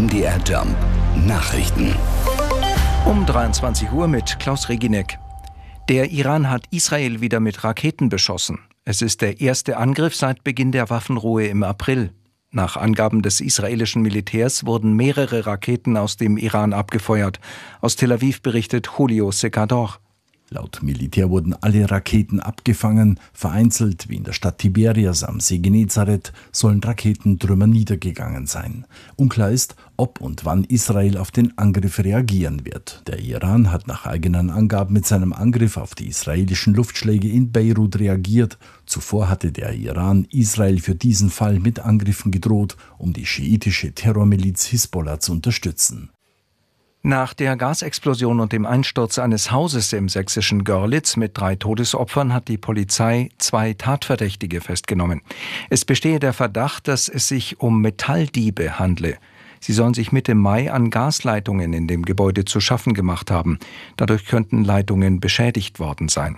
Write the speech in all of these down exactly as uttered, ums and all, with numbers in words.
M D R Jump Nachrichten. Um dreiundzwanzig Uhr mit Klaus Reginek. Der Iran hat Israel wieder mit Raketen beschossen. Es ist der erste Angriff seit Beginn der Waffenruhe im April. Nach Angaben des israelischen Militärs wurden mehrere Raketen aus dem Iran abgefeuert. Aus Tel Aviv berichtet Julio Secador. Laut Militär wurden alle Raketen abgefangen. Vereinzelt, wie in der Stadt Tiberias am See Genezareth, sollen Raketentrümmer niedergegangen sein. Unklar ist, ob und wann Israel auf den Angriff reagieren wird. Der Iran hat nach eigenen Angaben mit seinem Angriff auf die israelischen Luftschläge in Beirut reagiert. Zuvor hatte der Iran Israel für diesen Fall mit Angriffen gedroht, um die schiitische Terrormiliz Hisbollah zu unterstützen. Nach der Gasexplosion und dem Einsturz eines Hauses im sächsischen Görlitz mit drei Todesopfern hat die Polizei zwei Tatverdächtige festgenommen. Es bestehe der Verdacht, dass es sich um Metalldiebe handle. Sie sollen sich Mitte Mai an Gasleitungen in dem Gebäude zu schaffen gemacht haben. Dadurch könnten Leitungen beschädigt worden sein.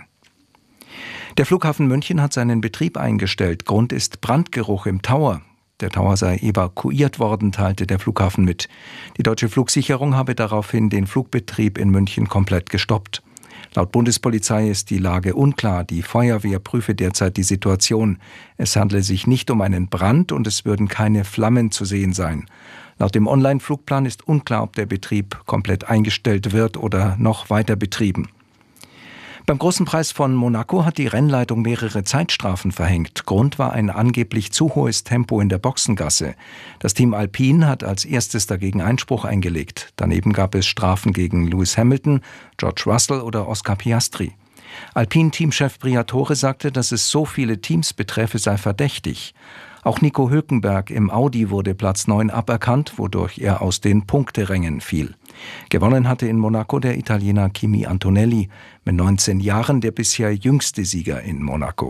Der Flughafen München hat seinen Betrieb eingestellt. Grund ist Brandgeruch im Tower. Der Tower sei evakuiert worden, teilte der Flughafen mit. Die Deutsche Flugsicherung habe daraufhin den Flugbetrieb in München komplett gestoppt. Laut Bundespolizei ist die Lage unklar. Die Feuerwehr prüfe derzeit die Situation. Es handle sich nicht um einen Brand und es würden keine Flammen zu sehen sein. Laut dem Online-Flugplan ist unklar, ob der Betrieb komplett eingestellt wird oder noch weiter betrieben. Beim Großen Preis von Monaco hat die Rennleitung mehrere Zeitstrafen verhängt. Grund war ein angeblich zu hohes Tempo in der Boxengasse. Das Team Alpine hat als erstes dagegen Einspruch eingelegt. Daneben gab es Strafen gegen Lewis Hamilton, George Russell oder Oscar Piastri. Alpine-Teamchef Briatore sagte, dass es so viele Teams betreffe, sei verdächtig. Auch Nico Hülkenberg im Audi wurde Platz neun aberkannt, wodurch er aus den Punkterängen fiel. Gewonnen hatte in Monaco der Italiener Kimi Antonelli, mit neunzehn Jahren der bisher jüngste Sieger in Monaco.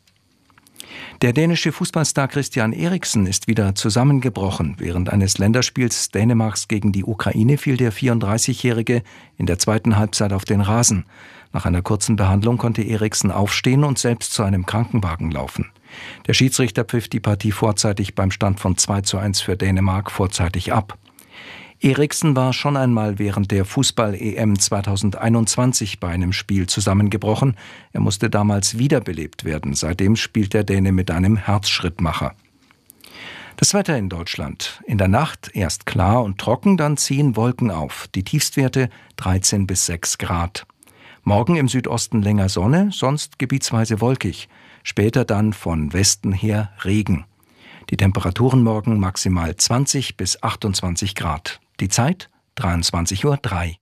Der dänische Fußballstar Christian Eriksen ist wieder zusammengebrochen. Während eines Länderspiels Dänemarks gegen die Ukraine fiel der vierunddreißigjährige in der zweiten Halbzeit auf den Rasen. Nach einer kurzen Behandlung konnte Eriksen aufstehen und selbst zu einem Krankenwagen laufen. Der Schiedsrichter pfiff die Partie vorzeitig beim Stand von zwei zu eins für Dänemark vorzeitig ab. Eriksen war schon einmal während der Fußball-E M zweitausendeinundzwanzig bei einem Spiel zusammengebrochen. Er musste damals wiederbelebt werden. Seitdem spielt der Däne mit einem Herzschrittmacher. Das Wetter in Deutschland. In der Nacht erst klar und trocken, dann ziehen Wolken auf. Die Tiefstwerte dreizehn bis sechs Grad. Morgen im Südosten länger Sonne, sonst gebietsweise wolkig. Später dann von Westen her Regen. Die Temperaturen morgen maximal zwanzig bis achtundzwanzig Grad. Die Zeit dreiundzwanzig Uhr drei.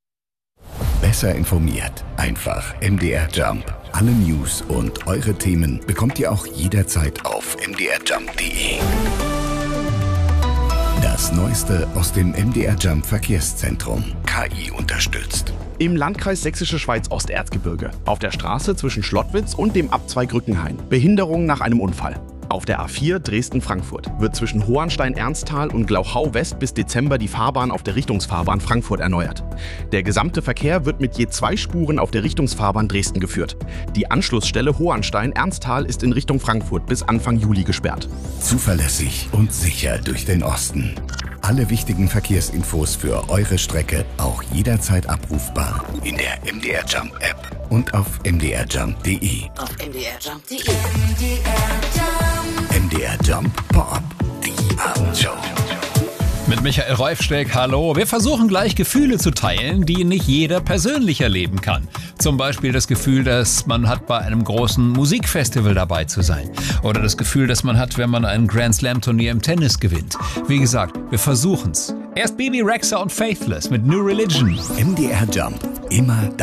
Besser informiert. Einfach M D R Jump. Alle News und eure Themen bekommt ihr auch jederzeit auf m d r jump punkt d e. Das Neueste aus dem M D R Jump Verkehrszentrum. K I unterstützt. Im Landkreis Sächsische Schweiz Osterzgebirge. Auf der Straße zwischen Schlottwitz und dem Abzweig Rückenhain. Behinderung nach einem Unfall. Auf der A vier Dresden-Frankfurt wird zwischen Hohenstein-Ernsthal und Glauchau-West bis Dezember die Fahrbahn auf der Richtungsfahrbahn Frankfurt erneuert. Der gesamte Verkehr wird mit je zwei Spuren auf der Richtungsfahrbahn Dresden geführt. Die Anschlussstelle Hohenstein-Ernsthal ist in Richtung Frankfurt bis Anfang Juli gesperrt. Zuverlässig und sicher durch den Osten. Alle wichtigen Verkehrsinfos für eure Strecke auch jederzeit abrufbar in der M D R Jump App und auf m d r jump punkt d e. Auf m d r jump punkt d e. M D R Jump Pop-Up, die Abendshow. Mit Michael Reufsteck, hallo. Wir versuchen gleich Gefühle zu teilen, die nicht jeder persönlich erleben kann. Zum Beispiel das Gefühl, dass man hat, bei einem großen Musikfestival dabei zu sein. Oder das Gefühl, das man hat, wenn man ein Grand Slam Turnier im Tennis gewinnt. Wie gesagt, wir versuchen's. Erst Bebe Rexha und Faithless mit New Religion. M D R Jump, immer